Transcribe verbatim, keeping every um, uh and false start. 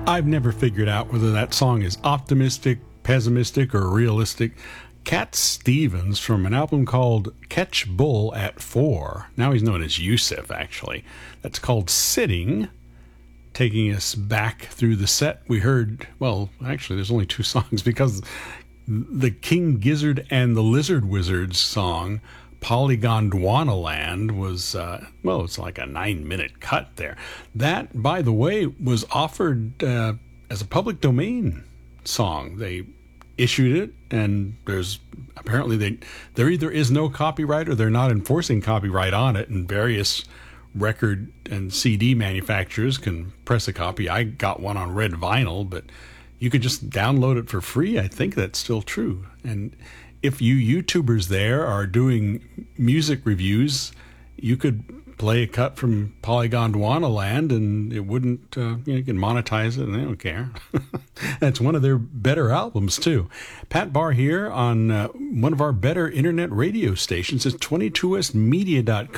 I've never figured out whether that song is optimistic, pessimistic, or realistic. Cat Stevens from an album called Catch Bull at Four. Now he's known as Yusuf, actually. That's called Sitting. Taking us back through the set, we heard, well, actually, there's only two songs because the King Gizzard and the Lizard Wizards song, Polygondwanaland, was, uh, well, it's like a nine-minute cut there. That, by the way, was offered uh, as a public domain song. They issued it, and there's apparently they there either is no copyright or they're not enforcing copyright on it, and various record and C D manufacturers can press a copy. I got one on red vinyl, but you could just download it for free. I think that's still true. And if you YouTubers there are doing music reviews, you could play a cut from Polygondwanaland and it wouldn't, uh, you know, you can monetize it and they don't care. That's one of their better albums too. Pat Barr here on uh, one of our better internet radio stations. It's twenty-two west media dot com.